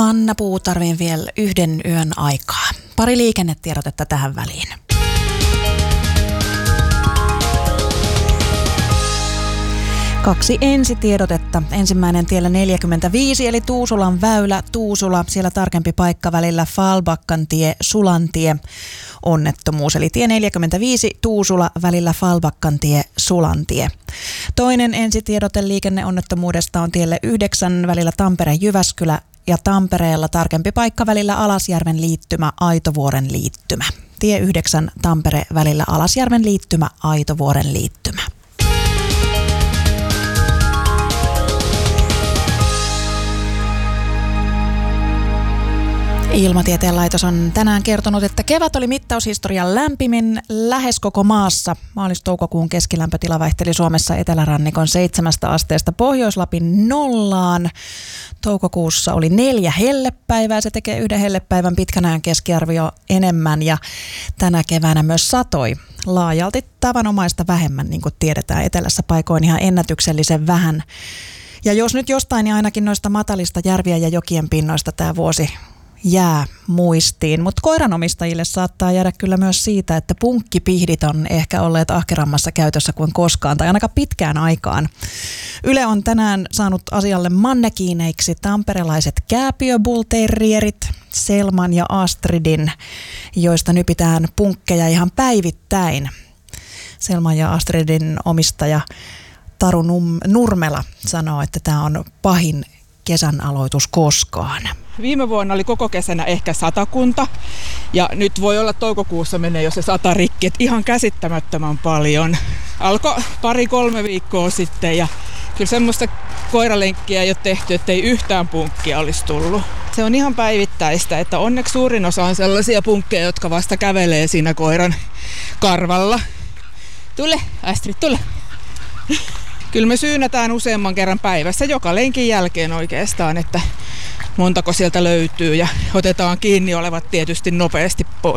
Anna Puutarvin vielä yhden yön aikaa. Pari liikennetiedotetta tähän väliin. Kaksi ensitiedotetta. Ensimmäinen tiellä 45 eli Tuusulan väylä Tuusula. Siellä tarkempi paikka välillä Falbakkantie Sulantie. Onnettomuus eli tie 45 Tuusula välillä Falbakkantie Sulantie. Toinen ensitiedote liikenneonnettomuudesta on tielle 9 välillä Tampere-Jyväskylä ja Tampereella tarkempi paikka välillä Alasjärven liittymä Aitovuoren liittymä. Tie 9 Tampere välillä Alasjärven liittymä Aitovuoren liittymä. Ilmatieteen laitos on tänään kertonut, että kevät oli mittaushistorian lämpimin lähes koko maassa. Maalis-toukokuun keskilämpötila vaihteli Suomessa etelärannikon 7 asteesta Pohjois-Lapin 0. Toukokuussa oli 4 hellepäivää. Se tekee 1 hellepäivän pitkän ajan keskiarvio enemmän ja tänä keväänä myös satoi laajalti tavanomaista vähemmän, niin kuin tiedetään etelässä paikoin ihan ennätyksellisen vähän. Ja jos nyt jostain, niin ainakin noista matalista järvien ja jokien pinnoista tämä vuosi jää muistiin, mutta koiranomistajille saattaa jäädä kyllä myös siitä, että punkkipihdit on ehkä olleet ahkerammassa käytössä kuin koskaan tai ainakaan pitkään aikaan. Yle on tänään saanut asialle mannekiineiksi tamperelaiset kääpiöbullterrierit Selman ja Astridin, joista nypitään punkkeja ihan päivittäin. Selman ja Astridin omistaja Taru Nurmela sanoo, että tämä on pahin kesän aloitus koskaan. Viime vuonna oli koko kesänä ehkä 100 ja nyt voi olla toukokuussa menee jo se 100 rikki, että ihan käsittämättömän paljon. Alkoi 2-3 viikkoa sitten ja kyllä semmoista koiralenkkiä ei ole tehty, ettei yhtään punkkia olisi tullut. Se on ihan päivittäistä, että onneksi suurin osa on sellaisia punkkeja, jotka vasta kävelee siinä koiran karvalla. Tule, Astrid, tule. Kyllä me syynätään useamman kerran päivässä joka lenkin jälkeen oikeastaan, että montako sieltä löytyy ja otetaan kiinni olevat tietysti nopeasti pois.